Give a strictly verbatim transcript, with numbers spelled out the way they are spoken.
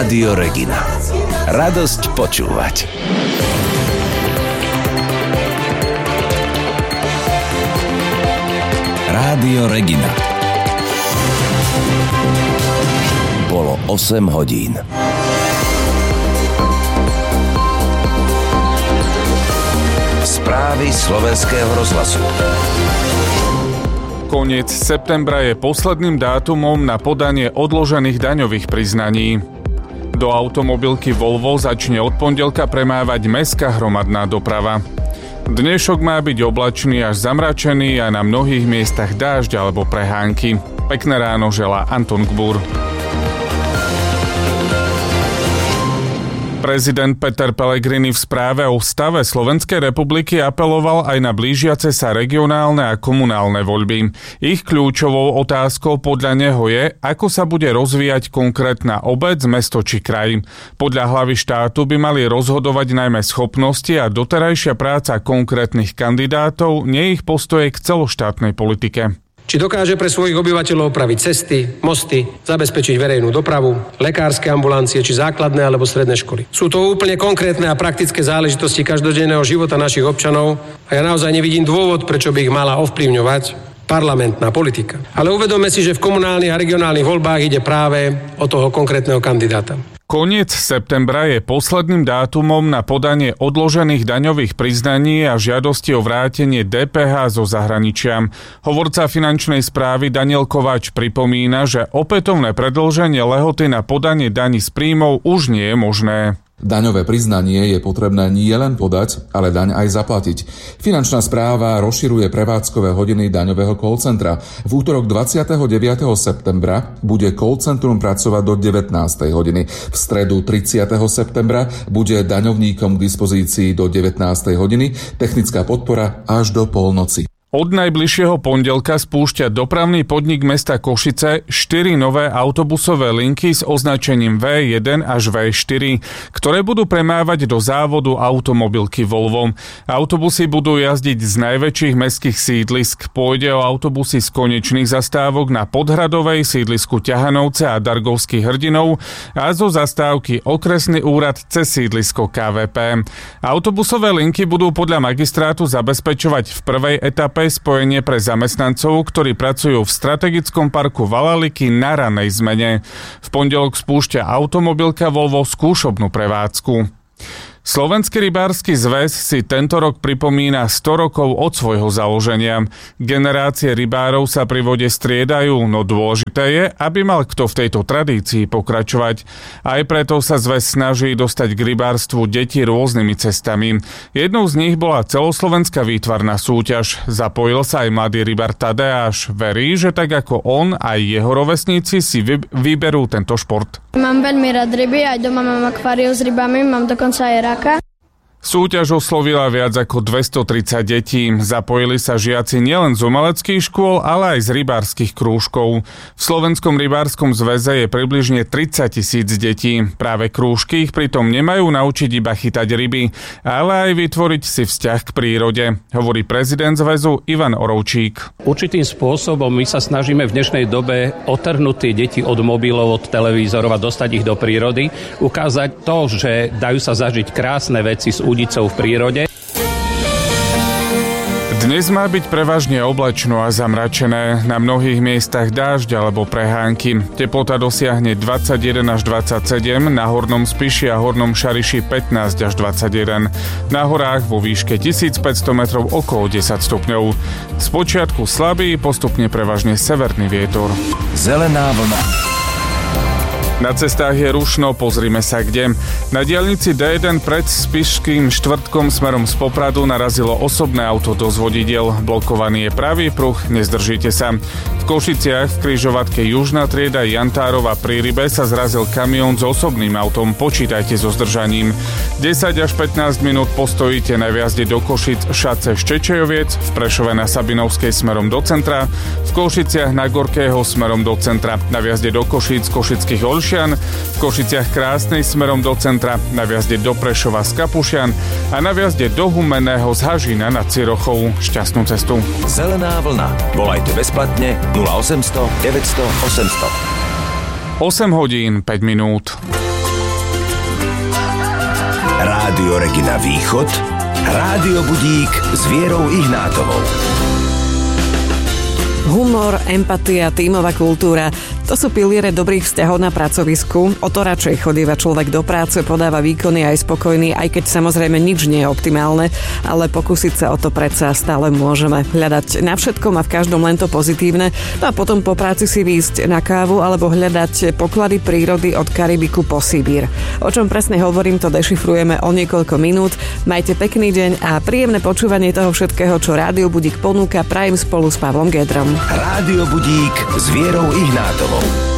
Rádio Regina. Radosť počúvať. Rádio Regina. Bolo osem hodín. Správy slovenského rozhlasu. Koniec septembra je posledným dátumom na podanie odložených daňových priznaní. Do automobilky Volvo začne od pondelka premávať mestská hromadná doprava. Dnešok má byť oblačný až zamračený a na mnohých miestach dážď alebo prehánky. Pekné ráno želá Anton Gbur. Prezident Peter Pellegrini v správe o stave Slovenskej republiky apeloval aj na blížiace sa regionálne a komunálne voľby. Ich kľúčovou otázkou podľa neho je, ako sa bude rozvíjať konkrétna obec, mesto či kraj. Podľa hlavy štátu by mali rozhodovať najmä schopnosti a doterajšia práca konkrétnych kandidátov, nie ich postoje k celoštátnej politike. Či dokáže pre svojich obyvateľov opraviť cesty, mosty, zabezpečiť verejnú dopravu, lekárske ambulancie či základné alebo stredné školy. Sú to úplne konkrétne a praktické záležitosti každodenného života našich občanov a ja naozaj nevidím dôvod, prečo by ich mala ovplyvňovať parlamentná politika. Ale uvedome si, že v komunálnych a regionálnych voľbách ide práve o toho konkrétneho kandidáta. Koniec septembra je posledným dátumom na podanie odložených daňových priznaní a žiadosti o vrátenie dé pé há zo zahraničia. Hovorca finančnej správy Daniel Kováč pripomína, že opätovné predĺženie lehoty na podanie daní z príjmov už nie je možné. Daňové priznanie je potrebné nie len podať, ale daň aj zaplatiť. Finančná správa rozširuje prevádzkové hodiny daňového call centra. V útorok dvadsiateho deviateho septembra bude call centrum pracovať do devätnástej hodiny. V stredu tridsiateho septembra bude daňovníkom k dispozícii do devätnástej hodiny, technická podpora až do polnoci. Od najbližšieho pondelka spúšťa dopravný podnik mesta Košice štyri nové autobusové linky s označením vé jeden až vé štyri, ktoré budú premávať do závodu automobilky Volvo. Autobusy budú jazdiť z najväčších mestských sídlisk. Pôjde o autobusy z konečných zastávok na Podhradovej, sídlisku Ťahanovce a Dargovských Hrdinov a zo zastávky Okresný úrad cez sídlisko ká vé pé. Autobusové linky budú podľa magistrátu zabezpečovať v prvej etape spojenie pre zamestnancov, ktorí pracujú v strategickom parku Valaliky na ranej zmene. V pondelok spúšťa automobilka Volvo skúšobnú prevádzku. Slovenský rybársky zväz si tento rok pripomína sto rokov od svojho založenia. Generácie rybárov sa pri vode striedajú, no dôležité je, aby mal kto v tejto tradícii pokračovať. Aj preto sa zväz snaží dostať k rybárstvu deti rôznymi cestami. Jednou z nich bola celoslovenská výtvarná súťaž. Zapojil sa aj mladý rybár Tadeáš. Verí, že tak ako on, aj jeho rovesníci si vy- vyberú tento šport. Mám veľmi rád ryby, aj doma mám akvárium s rybami, mám dokonca aj raka. Súťaž oslovila viac ako dvestotridsať detí. Zapojili sa žiaci nielen z umeleckých škôl, ale aj z rybárskych krúžkov. V Slovenskom rybárskom zväze je približne tridsať tisíc detí. Práve krúžky ich pritom nemajú naučiť iba chytať ryby, ale aj vytvoriť si vzťah k prírode, hovorí prezident zväzu Ivan Orovčík. Určitým spôsobom my sa snažíme v dnešnej dobe otrhnúť tie deti od mobilov, od televízorov a dostať ich do prírody, ukázať to, že dajú sa zažiť krásne veci s udicou v prírode. Dnes má byť prevažne oblačno a zamračené, na mnohých miestach dážď alebo prehánky. Teplota dosiahne dvadsaťjeden až dvadsaťsedem, na Hornom Spiši a Hornom Šariši pätnásť až dvadsaťjeden. Na horách vo výške tisícpäťsto metrov okolo desať stupňov. Spočiatku slabý, postupne prevažne severný vietor. Zelená vlna. Na cestách je rušno, pozrime sa kde. Na diaľnici dé jeden pred Spišským štvrtkom smerom z Popradu narazilo osobné auto do zvodidiel. Blokovaný je pravý pruh, nezdržíte sa. V Košiciach v križovatke Južná trieda Jantárova pri Rybe sa zrazil kamión s osobným autom. Počítajte so zdržaním. desať až pätnásť minút postojíte na vjazde do Košic Šace Štečejoviec, v Prešove na Sabinovskej smerom do centra, v Košiciach na Gorkého smerom do centra, na vjazde do Košic Košických Olšian, v Košiciach Krásnej smerom do centra, na vjazde do Prešova z Kapušian a na vjazde do Humenného z Hažína nad Cirochou. Šťastnú cestu. Zelená vlna. Volajte bezplatne nula osemsto deväťsto osemsto. osem hodín päť minút. Rádio Regina Východ, Rádio Budík s Vierou Ihnátovou. Humor, empatia, tímová kultúra, to sú piliere dobrých vzťahov na pracovisku. O to radšej chodíva človek do práce, podáva výkony aj spokojný, aj keď samozrejme nič nie je optimálne, ale pokúsiť sa o to predsa stále môžeme. Hľadať na všetkom a v každom len to pozitívne, no a potom po práci si výjsť na kávu alebo hľadať poklady prírody od Karibiku po Sibír. O čom presne hovorím, to dešifrujeme o niekoľko minút. Majte pekný deň a príjemné počúvanie toho všetkého, čo Rádio Budík ponúka, prajem spolu s Pavlom Gedrom. Rádio Budík s Vierou Ihnátovou.